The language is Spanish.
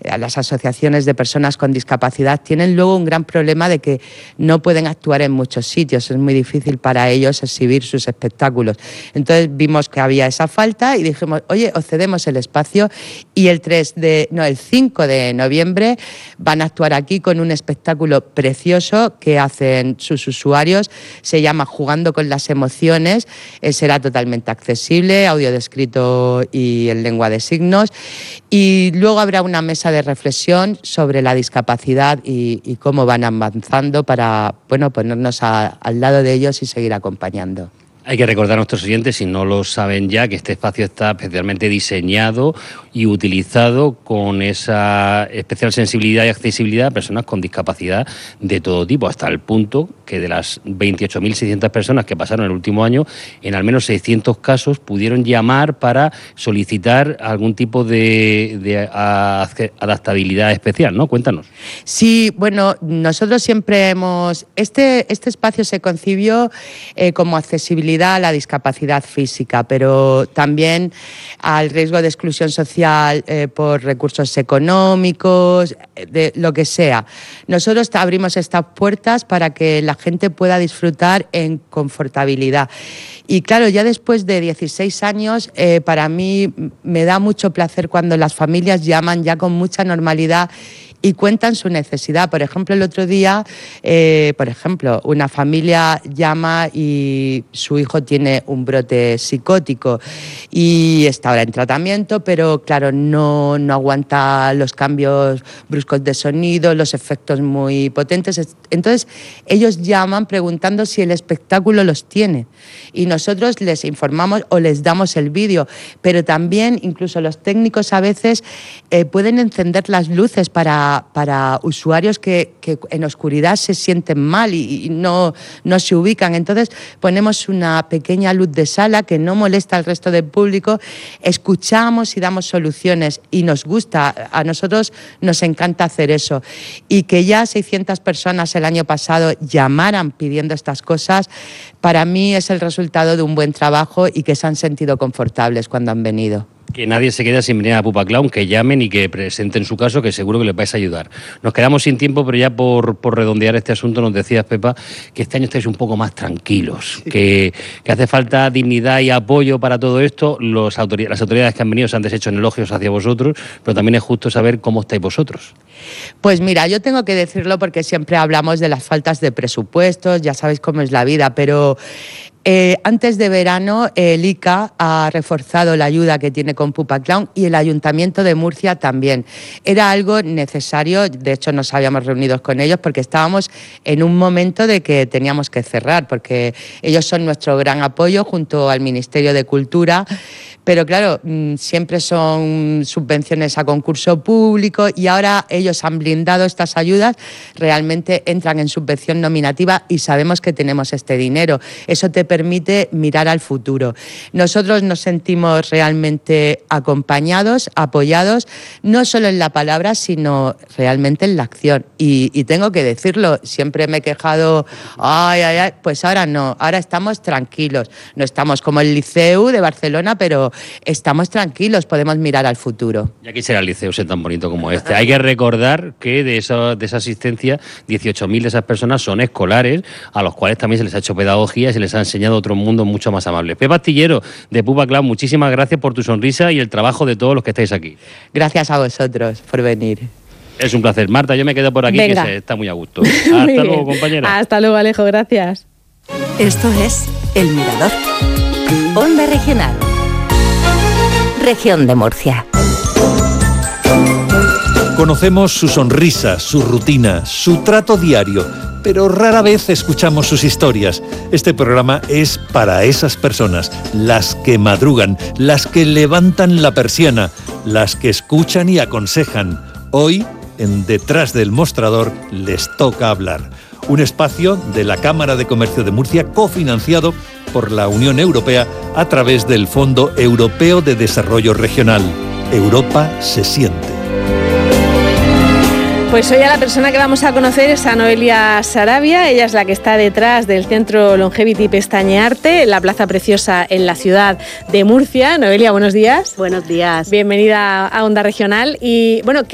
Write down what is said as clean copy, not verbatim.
las asociaciones de personas con discapacidad tienen luego un gran problema de que no pueden actuar en muchos sitios, es muy difícil para ellos exhibir sus espectáculos. Entonces vimos que había esa falta y dijimos, oye, os cedemos el espacio, y el 5 de noviembre van a actuar aquí con un espectáculo precioso que hacen sus usuarios, se llama Jugando con las emociones, será totalmente accesible, audio descrito y en lengua de signos, y luego habrá una mesa de reflexión sobre la discapacidad y cómo van avanzando para, bueno, ponernos al lado de ellos y seguir acompañando. Hay que recordar a nuestros oyentes, si no lo saben ya, que este espacio está especialmente diseñado y utilizado con esa especial sensibilidad y accesibilidad a personas con discapacidad de todo tipo, hasta el punto que de las 28.600 personas que pasaron el último año, en al menos 600 casos pudieron llamar para solicitar algún tipo de adaptabilidad especial, ¿no? Cuéntanos. Sí, bueno, nosotros siempre hemos... Este espacio se concibió como accesibilidad a la discapacidad física, pero también al riesgo de exclusión social por recursos económicos, de lo que sea. Nosotros abrimos estas puertas para que la gente pueda disfrutar en confortabilidad. Y claro, ya después de 16 años, para mí me da mucho placer cuando las familias llaman ya con mucha normalidad y cuentan su necesidad. Por ejemplo, el otro día, una familia llama y su hijo tiene un brote psicótico y está ahora en tratamiento, pero claro, no aguanta los cambios bruscos de sonido, los efectos muy potentes. Entonces, ellos llaman preguntando si el espectáculo los tiene y nosotros les informamos o les damos el vídeo, pero también incluso los técnicos a veces pueden encender las luces para usuarios que en oscuridad se sienten mal y no se ubican. Entonces ponemos una pequeña luz de sala que no molesta al resto del público, escuchamos y damos soluciones y nos gusta, a nosotros nos encanta hacer eso. Y que ya 600 personas el año pasado llamaran pidiendo estas cosas, para mí es el resultado de un buen trabajo y que se han sentido confortables cuando han venido. Que nadie se quede sin venir a Pupa Clown, que llamen y que presenten su caso, que seguro que les vais a ayudar. Nos quedamos sin tiempo, pero ya por redondear este asunto, nos decías, Pepa, que este año estáis un poco más tranquilos, sí, que hace falta dignidad y apoyo para todo esto. Las autoridades que han venido se han deshecho en elogios hacia vosotros, pero también es justo saber cómo estáis vosotros. Pues mira, yo tengo que decirlo porque siempre hablamos de las faltas de presupuestos, ya sabéis cómo es la vida, pero... antes de verano, el ICA ha reforzado la ayuda que tiene con Pupa Clown y el Ayuntamiento de Murcia también. Era algo necesario, de hecho nos habíamos reunido con ellos porque estábamos en un momento de que teníamos que cerrar, porque ellos son nuestro gran apoyo junto al Ministerio de Cultura. Pero claro, siempre son subvenciones a concurso público y ahora ellos han blindado estas ayudas, realmente entran en subvención nominativa y sabemos que tenemos este dinero. Eso te permite mirar al futuro. Nosotros nos sentimos realmente acompañados, apoyados, no solo en la palabra, sino realmente en la acción. Y tengo que decirlo, siempre me he quejado, pues ahora no, ahora estamos tranquilos. No estamos como el Liceu de Barcelona, pero estamos tranquilos, podemos mirar al futuro. Ya quisiera el Liceu ser tan bonito como este. Hay que recordar que de esa asistencia, 18.000 de esas personas son escolares, a los cuales también se les ha hecho pedagogía y se les ha enseñado otro mundo mucho más amable. Pepa Astillero, de Pupa Clown, muchísimas gracias por tu sonrisa y el trabajo de todos los que estáis aquí. Gracias a vosotros por venir. Es un placer. Marta, yo me quedo por aquí, venga, que está muy a gusto. Hasta luego, compañera. Hasta luego, Alejo, gracias. Esto es El Mirador. Onda Regional. Región de Murcia. Conocemos su sonrisa, su rutina, su trato diario, pero rara vez escuchamos sus historias. Este programa es para esas personas, las que madrugan, las que levantan la persiana, las que escuchan y aconsejan. Hoy, en Detrás del Mostrador, les toca hablar. Un espacio de la Cámara de Comercio de Murcia cofinanciado por la Unión Europea a través del Fondo Europeo de Desarrollo Regional. Europa se siente. Pues hoy a la persona que vamos a conocer es a Noelia Sarabia. Ella es la que está detrás del Centro Longevity Pestañearte, la plaza preciosa en la ciudad de Murcia. Noelia, buenos días. Buenos días. Bienvenida a Onda Regional. Y bueno,